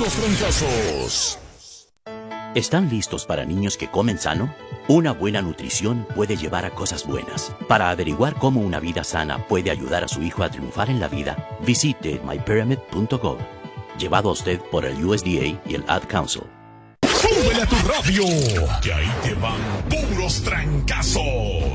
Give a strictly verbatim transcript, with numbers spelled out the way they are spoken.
Puros trancazos. ¿Están listos para niños que comen sano? Una buena nutrición puede llevar a cosas buenas. Para averiguar cómo una vida sana puede ayudar a su hijo a triunfar en la vida, visite my pyramid punto gov. Llevado a usted por el U S D A y el Ad Council. ¡Súbele a tu radio! Que ahí te van puros trancazos.